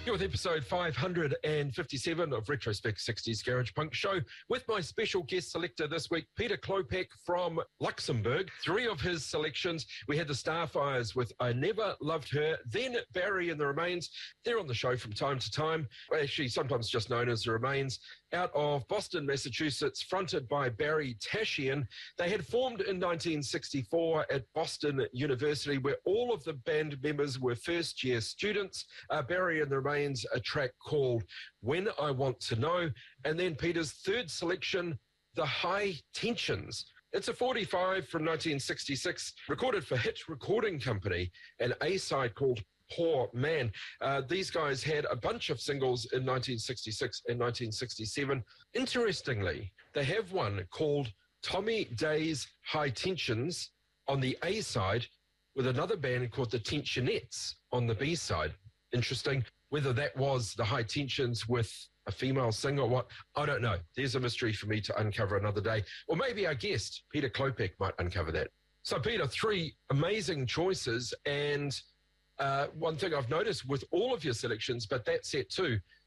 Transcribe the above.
You're with episode 557 of Retrospect 60s Garage Punk Show with my special guest selector this week, Peter Klopek from Luxembourg. Three of his selections. We had the Starfires with I Never Loved Her, then Barry and the Remains. They're on the show from time to time, actually sometimes just known as the Remains, out of Boston, Massachusetts, fronted by Barry Tashian. They had formed in 1964 at Boston University, where all of the band members were first-year students. Barry and the Remains, a track called When I Want to Know. And then Peter's third selection, The High Tensions. It's a 45 from 1966, recorded for Hit Recording Company, an A-side called Poor Man. These guys had a bunch of singles in 1966 and 1967. Interestingly, they have one called Tommy Day's High Tensions on the A side, with another band called the Tensionettes on the B side. Interesting. Whether that was the High Tensions with a female singer or what, I don't know. There's a mystery for me to uncover another day. Or maybe our guest, Peter Klopek, might uncover that. So, Peter, three amazing choices, and one thing I've noticed with all of your selections, but that set too,